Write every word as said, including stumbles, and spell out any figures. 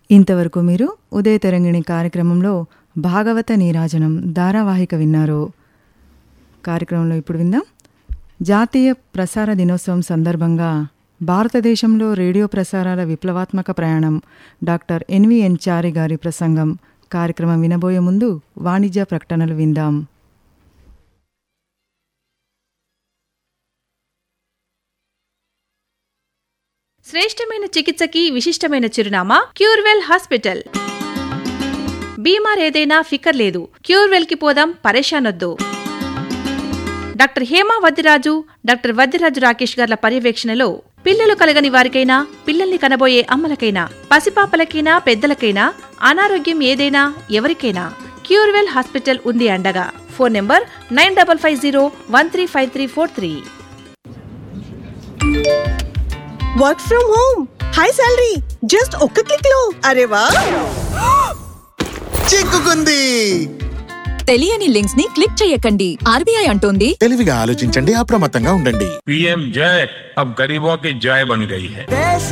ఇంతవరకు మీరు ఉదయ తరంగిణి కార్యక్రమంలో భాగవత నీరాజనం ధారావాహిక విన్నారు. కార్యక్రమంలో ఇప్పుడు విందాం. జాతీయ ప్రసార దినోత్సవం సందర్భంగా భారతదేశంలో రేడియో ప్రసారాల విప్లవాత్మక ప్రయాణం డాక్టర్ ఎన్విఎన్ చారి గారి ప్రసంగం. కార్యక్రమం వినబోయే ముందు వాణిజ్య ప్రకటనలు విందాం. శ్రేష్టమైన చికిత్సకి విశిష్టమైన చిరునామా క్యూర్వెల్ హాస్పిటల్. బీమార్ ఏదైనా ఫికర్ లేదు, క్యూర్వెల్ కి పోదాం, పరేషానొద్దు. డాక్టర్ హేమా వద్దిరాజు, డాక్టర్ వద్దిరాజు రాకేష్ గార్ల పర్యవేక్షణలో పిల్లలు కలగని వారికైనా, పిల్లల్ని కనబోయే అమ్మలకైనా, పసిపాపలకైనా, పెద్దలకైనా, అనారోగ్యం ఏదైనా ఎవరికైనా క్యూర్వెల్ హాస్పిటల్ ఉంది అండగా. Phone number nine double five zero one three five three four three. Work from home, high salary, just ఒక్క క్లిక్ లో. అరే వా, చిక్కుకుంది. తెలియని లింక్స్ ని క్లిక్ చేయకండి. ఆర్బీఐ అంటోంది, తెలివిగా ఆలోచించండి, అప్రమత్తంగా ఉండండి. पीएम जय अब गरीबों की जय बन गई है.